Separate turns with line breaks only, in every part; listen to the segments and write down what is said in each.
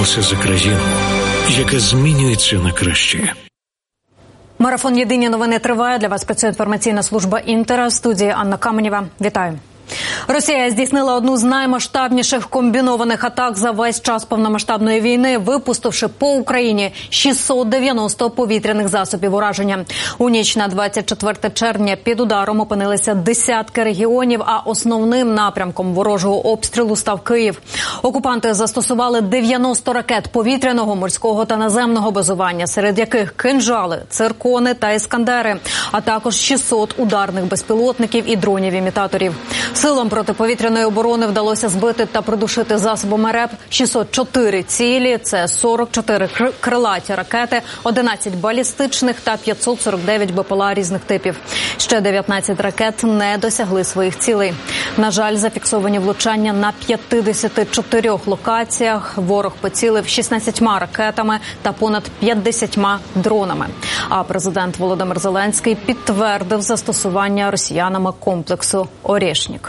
боремося за країну, яка змінюється на краще.
Марафон «Єдині новини» триває. Для вас працює інформаційна служба «Інтера». В студії Анна Каменєва. Вітаю. Росія здійснила одну з наймасштабніших комбінованих атак за весь час повномасштабної війни, випустивши по Україні 690 повітряних засобів ураження. У ніч на 24 червня під ударом опинилися десятки регіонів, а основним напрямком ворожого обстрілу став Київ. Окупанти застосували 90 ракет повітряного, морського та наземного базування, серед яких кинжали, циркони та іскандери, а також 600 ударних безпілотників і дронів-імітаторів. Силам протиповітряної оборони вдалося збити та придушити засобами РЕП 604 цілі. Це 44 крилаті ракети, 11 балістичних та 549 БПЛА різних типів. Ще 19 ракет не досягли своїх цілей. На жаль, зафіксовані влучання на 54 локаціях. Ворог поцілив 16 ракетами та понад 50 дронами. А президент Володимир Зеленський підтвердив застосування росіянами комплексу «Орєшнік».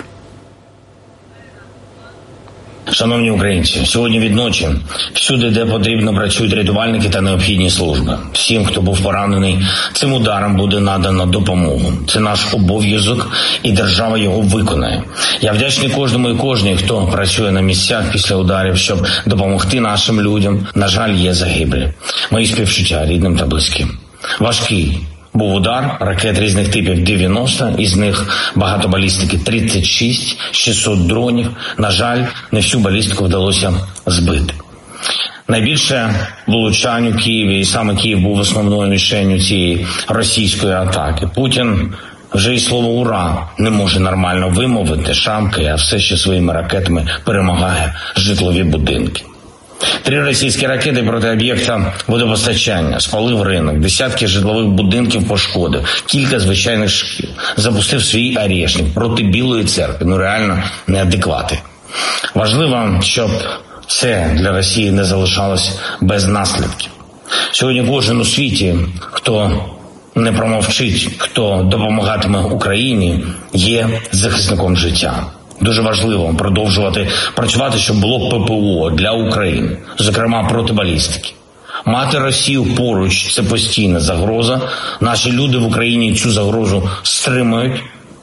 Шановні українці, сьогодні відночі всюди, де потрібно, працюють рятувальники та необхідні служби. Всім, хто був поранений, цим ударом буде надано допомогу. Це наш обов'язок, і держава його виконає. Я вдячний кожному і кожній, хто працює на місцях після ударів, щоб допомогти нашим людям. На жаль, є загиблі. Мої співчуття рідним та близьким. Важкий був удар, ракет різних типів 90, із них багато балістики 36, 600 дронів. На жаль, не всю балістику вдалося збити. Найбільше влучань у Києві, і саме Київ був основною мішенню цієї російської атаки. Путін вже і слово «ура» не може нормально вимовити, шамкає, а все ще своїми ракетами перемагає житлові будинки. 3 російські ракети проти об'єкта водопостачання, спалив ринок, десятки житлових будинків пошкодив, кілька звичайних шкіл, запустив свій «Орєшнік» проти Білої церкви, реально неадеквати. Важливо, щоб це для Росії не залишалось без наслідків. Сьогодні кожен у світі, хто не промовчить, хто допомагатиме Україні, є захисником життя. Дуже важливо продовжувати працювати, щоб було ППО для України, зокрема проти балістики. Мати Росію поруч – це постійна загроза. Наші люди в Україні цю загрозу стримують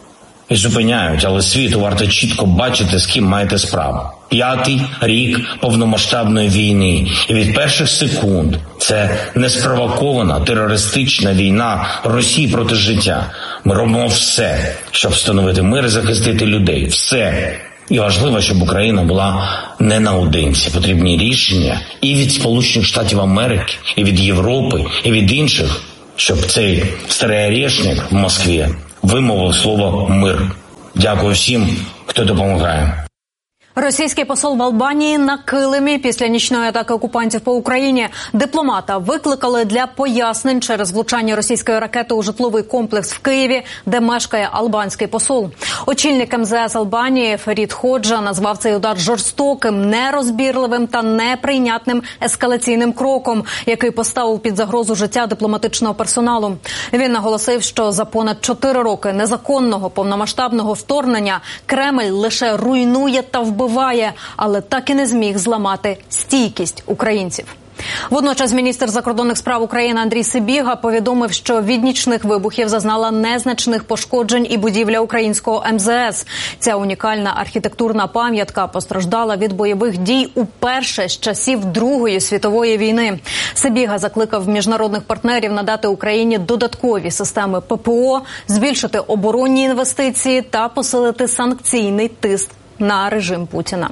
і зупиняють, але світу варто чітко бачити, з ким маєте справу. 5-й рік повномасштабної війни. І від перших секунд це неспровокована терористична війна Росії проти життя. Ми робимо все, щоб встановити мир і захистити людей. Все. І важливо, щоб Україна була не наодинці. Потрібні рішення і від Сполучених Штатів Америки, і від Європи, і від інших, щоб цей старий «Орєшнік» в Москві вимовив слово «мир». Дякую всім, хто допомагає.
Російський посол в Албанії на килимі після нічної атаки окупантів по Україні. Дипломата викликали для пояснень через влучання російської ракети у житловий комплекс в Києві, де мешкає албанський посол. Очільник МЗС Албанії Ферід Ходжа назвав цей удар жорстоким, нерозбірливим та неприйнятним ескалаційним кроком, який поставив під загрозу життя дипломатичного персоналу. Він наголосив, що за понад 4 роки незаконного повномасштабного вторгнення Кремль лише руйнує та вбиває, але так і не зміг зламати стійкість українців. Водночас міністр закордонних справ України Андрій Сибіга повідомив, що від нічних вибухів зазнала незначних пошкоджень і будівля українського МЗС. Ця унікальна архітектурна пам'ятка постраждала від бойових дій уперше з часів Другої світової війни. Сибіга закликав міжнародних партнерів надати Україні додаткові системи ППО, збільшити оборонні інвестиції та посилити санкційний тиск на режим Путіна.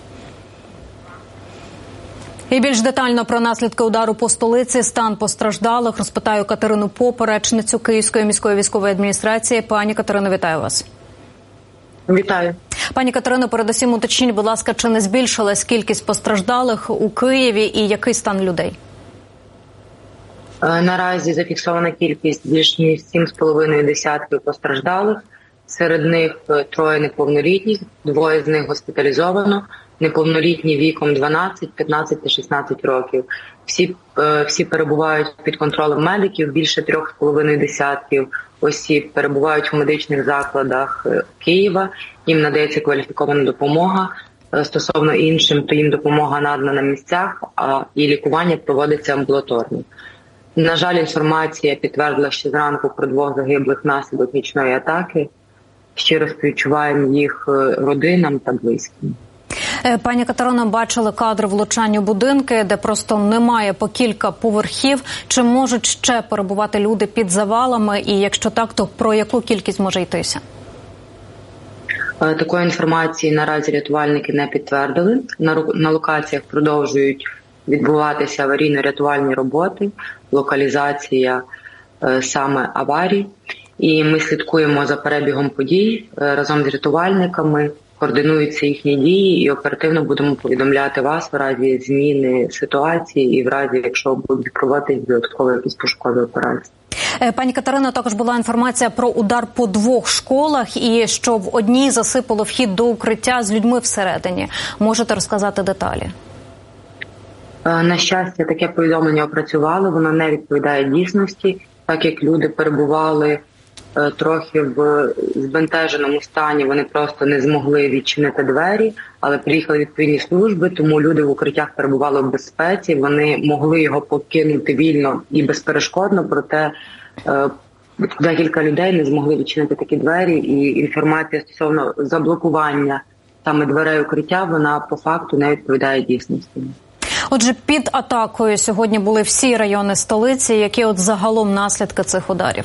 І більш детально про наслідки удару по столиці, стан постраждалих розпитаю Катерину Поп, речницю Київської міської військової адміністрації. Пані Катерино, вітаю вас.
Вітаю.
Пані Катерино, передусім уточніть, будь ласка, чи не збільшилась кількість постраждалих у Києві і який стан людей?
Наразі зафіксована кількість більш ніж 7,5 десятків постраждалих. Серед них 3 неповнолітніх, 2 з них госпіталізовано, неповнолітні віком 12, 15 та 16 років. Всі перебувають під контролем медиків, більше 3,5 десятків осіб перебувають в медичних закладах Києва, їм надається кваліфікована допомога. Стосовно іншим, то їм допомога надана на місцях, і лікування проводиться амбулаторно. На жаль, інформація підтвердила ще зранку про 2 загиблих внаслідок нічної атаки. Щиро співчуваємо їх родинам та близьким.
Пані Катерино, бачили кадри влучання у будинки, де просто немає по кілька поверхів. Чи можуть ще перебувати люди під завалами? І якщо так, то про яку кількість може йтися?
Такої інформації наразі рятувальники не підтвердили. На локаціях продовжують відбуватися аварійно-рятувальні роботи, локалізація саме аварій. І ми слідкуємо за перебігом подій разом з рятувальниками, координуються їхні дії і оперативно будемо повідомляти вас в разі зміни ситуації і в разі, якщо будуть проводити додаткові якісь пошукові операції.
Пані Катерино, також була інформація про удар по 2 школах і що в одній засипало вхід до укриття з людьми всередині. Можете розказати деталі?
На щастя, таке повідомлення опрацювали, воно не відповідає дійсності, так як люди перебували трохи в збентеженому стані, вони просто не змогли відчинити двері, але приїхали відповідні служби, тому люди в укриттях перебували в безпеці, вони могли його покинути вільно і безперешкодно, проте декілька людей не змогли відчинити такі двері, і інформація стосовно заблокування саме дверей укриття, вона по факту не відповідає дійсності.
Отже, під атакою сьогодні були всі райони столиці. Які загалом наслідки цих ударів?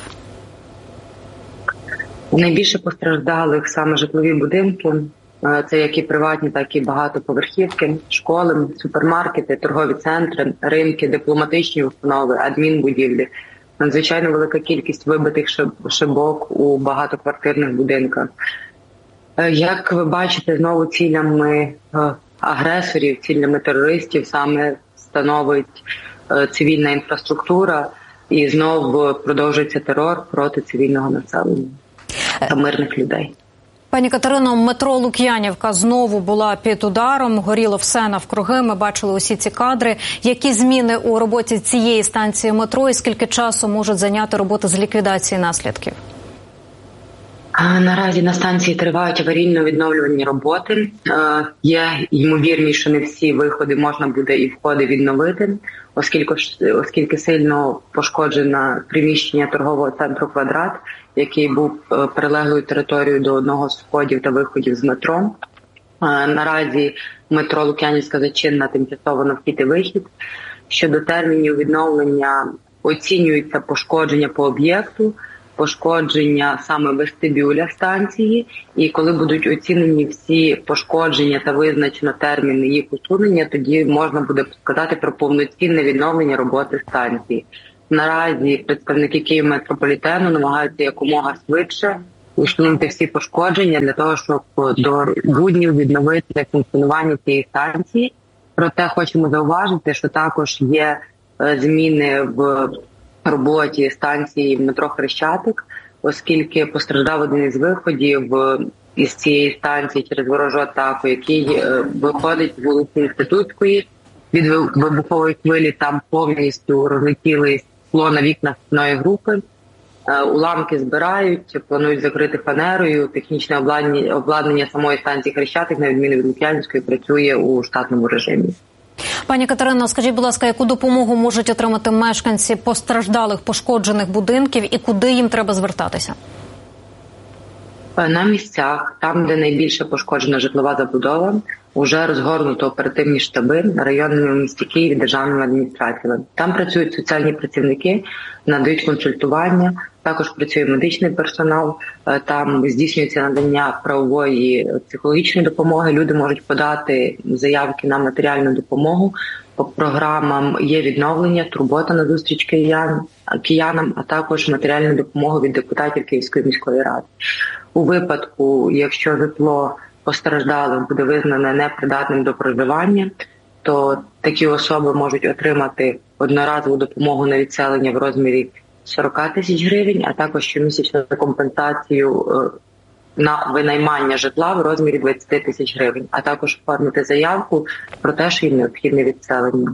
Найбільше постраждалих саме житлові будинки. Це як і приватні, так і багатоповерхівки, школи, супермаркети, торгові центри, ринки, дипломатичні установи, адмінбудівлі. Надзвичайно велика кількість вибитих шибок у багатоквартирних будинках. Як ви бачите, знову цілями агресорів, цілями терористів саме становить цивільна інфраструктура і знову продовжується терор проти цивільного населення та мирних людей.
Пані Катерино, метро Лук'янівка знову була під ударом, горіло все навкруги, ми бачили усі ці кадри. Які зміни у роботі цієї станції метро і скільки часу можуть зайняти роботи з ліквідації наслідків?
Наразі на станції тривають аварійно-відновлювальні роботи. Є ймовірність, що не всі виходи можна буде і входи відновити, оскільки сильно пошкоджено приміщення торгового центру «Квадрат», який був прилеглою територією до одного з входів та виходів з метро. Наразі метро Лук'янівська зачинена тимчасово на вхід і вихід. Щодо термінів відновлення оцінюється пошкодження по об'єкту, пошкодження саме вестибюля станції, і коли будуть оцінені всі пошкодження та визначено терміни їх усунення, тоді можна буде сказати про повноцінне відновлення роботи станції. Наразі представники Київметрополітену намагаються якомога швидше усунути всі пошкодження для того, щоб до грудня відновити функціонування цієї станції. Проте хочемо зауважити, що також є зміни в роботі станції метро Хрещатик, оскільки постраждав один із виходів із цієї станції через ворожу атаку, який виходить з вулиці Інститутської. Від вибухової хвилі там повністю розлетіли скло на вікнах складної групи. Уламки збирають, планують закрити фанерою. Технічне обладнання самої станції Хрещатик, на відміну від Лук'янівської, працює у штатному режимі.
Пані Катерино, скажіть, будь ласка, яку допомогу можуть отримати мешканці постраждалих, пошкоджених будинків і куди їм треба звертатися?
На місцях, там, де найбільше пошкоджена житлова забудова, вже розгорнуто оперативні штаби районними в місті Києві державними адміністраціями. Там працюють соціальні працівники, надають консультування, також працює медичний персонал, там здійснюється надання правової психологічної допомоги. Люди можуть подати заявки на матеріальну допомогу. По програмам є відновлення, турбота на зустріч киянам, а також матеріальну допомогу від депутатів Київської міської ради. У випадку, якщо житло постраждалих буде визнане непридатним до проживання, то такі особи можуть отримати одноразову допомогу на відселення в розмірі 40 тисяч гривень, а також щомісячну компенсацію на винаймання житла в розмірі 20 тисяч гривень, а також оформити заявку про те, що їм необхідне відселення.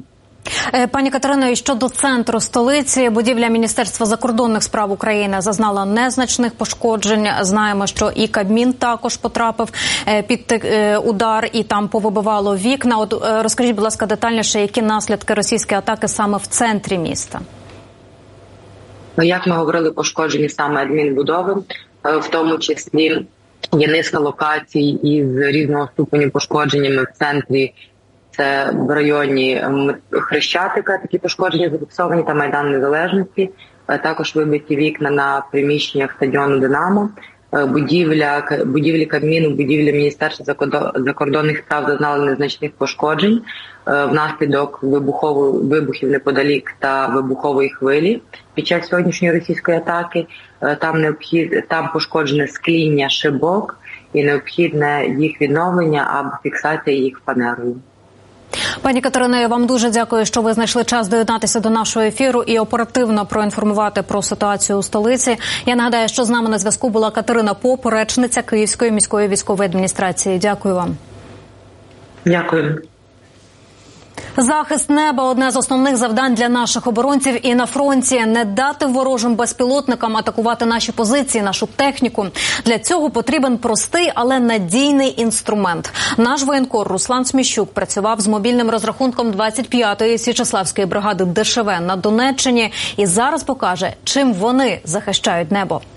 Пані Катерино, і щодо центру столиці, будівля Міністерства закордонних справ України зазнала незначних пошкоджень. Знаємо, що і Кабмін також потрапив під удар і там повибивало вікна. От розкажіть, будь ласка, детальніше, які наслідки російської атаки саме в центрі міста?
Як ми говорили, пошкоджені саме адмінбудови, в тому числі є низка локацій із різного ступеню пошкодженнями в центрі. Це в районі Хрещатика такі пошкодження зафіксовані та Майдан Незалежності, також вибиті вікна на приміщеннях стадіону «Динамо», будівлі Кабміну, будівлі Міністерства закордонних справ зазнали незначних пошкоджень внаслідок вибухів неподалік та вибухової хвилі під час сьогоднішньої російської атаки. Там пошкоджене скління шибок і необхідне їх відновлення або фіксація їх фанерою.
Пані Катерино, я вам дуже дякую, що ви знайшли час доєднатися до нашого ефіру і оперативно проінформувати про ситуацію у столиці. Я нагадаю, що з нами на зв'язку була Катерина Поп, речниця Київської міської військової адміністрації. Дякую вам.
Дякую.
Захист неба – одне з основних завдань для наших оборонців і на фронті. Не дати ворожим безпілотникам атакувати наші позиції, нашу техніку. Для цього потрібен простий, але надійний інструмент. Наш воєнкор Руслан Сміщук працював з мобільним розрахунком 25-ї Січеславської бригади ДШВ на Донеччині і зараз покаже, чим вони захищають небо.